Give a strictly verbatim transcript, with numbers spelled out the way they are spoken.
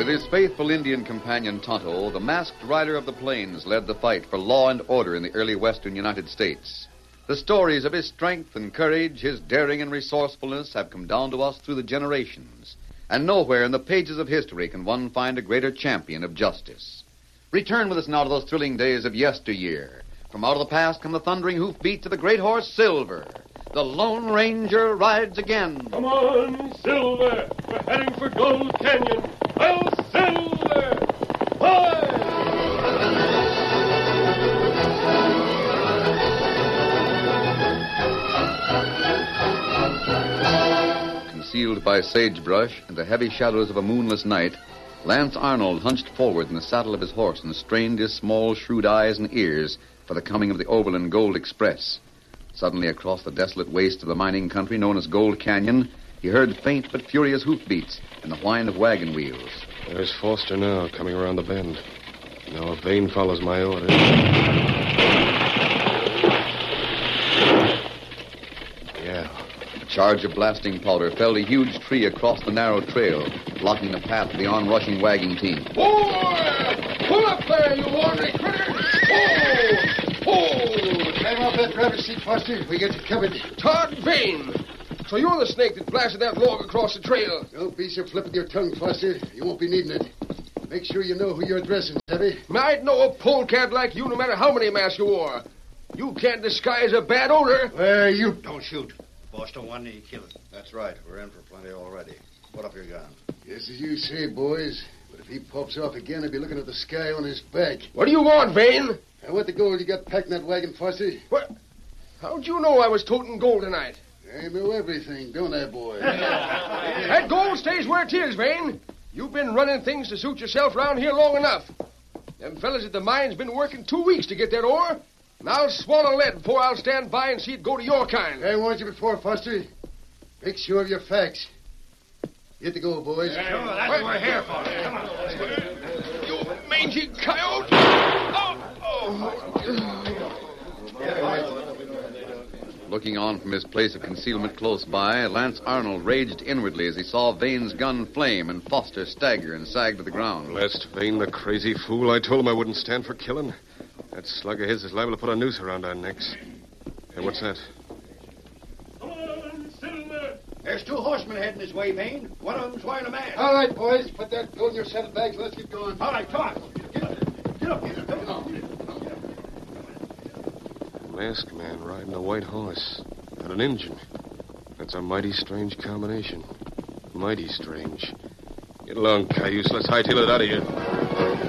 With his faithful Indian companion Tonto, the masked rider of the plains led the fight for law and order in the early western United States. The stories of his strength and courage, his daring and resourcefulness have come down to us through the generations. And nowhere in the pages of history can one find a greater champion of justice. Return with us now to those thrilling days of yesteryear. From out of the past come the thundering hoofbeats of the great horse Silver. The Lone Ranger rides again. Come on, Silver. We're heading for Gold Canyon. Well, Silver! Hi! Concealed by sagebrush and the heavy shadows of a moonless night, Lance Arnold hunched forward in the saddle of his horse and strained his small, shrewd eyes and ears for the coming of the Overland Gold Express. Suddenly, across the desolate waste of the mining country known as Gold Canyon, he heard faint but furious hoofbeats and the whine of wagon wheels. There's Foster now, coming around the bend. Now if Vane follows my orders... Yeah. A charge of blasting powder felled a huge tree across the narrow trail, blocking the path of the onrushing wagon team. Boy! Pull up there, you ornery critter! Oh! Oh! Climb off that driver's seat, Foster. We get you covered. Todd Vane! So you're the snake that blasted that log across the trail. Don't be so flip with your tongue, Foster. You won't be needing it. Make sure you know who you're addressing, Savvy. I'd know a polecat like you no matter how many masks you wore. You can't disguise a bad odor. Where you... Don't shoot. Boss don't want any killing. That's right. We're in for plenty already. Put up your gun. Yes, as you say, boys. But if he pops off again, I'll be looking at the sky on his back. What do you want, Vane? I want the gold you got packed in that wagon, Foster. What? How'd you know I was toting gold tonight? I know everything, don't I, boy? That gold stays where it is, Vane. You've been running things to suit yourself around here long enough. Them fellas at the mine's been working two weeks to get that ore, and I'll swallow lead before I'll stand by and see it go to your kind. I warned you before, Foster. Make sure of your facts. Get the gold, boys. Sure, that's what we're here for. Come on. You mangy coyote! Oh! Oh! Looking on from his place of concealment close by, Lance Arnold raged inwardly as he saw Vane's gun flame and Foster stagger and sag to the ground. Blessed Vane, the crazy fool. I told him I wouldn't stand for killing. That slug of his is liable to put a noose around our necks. Hey, what's that? Come on, Silver! There's two horsemen heading this way, Vane. One of them's wearing a mask. All right, boys. Put that gold in your saddlebags and let's get going. All right, come on. Get up. Get up. Get up. Come on. Masked man riding a white horse. And an Injun. That's a mighty strange combination. Mighty strange. Get along, cayuse. Let's hightail it out of here.